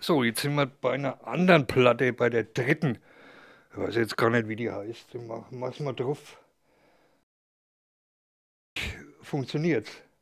So, jetzt sind wir bei einer anderen Platte, bei der dritten. Ich weiß jetzt gar nicht, wie die heißt. Mach mal drauf. Funktioniert.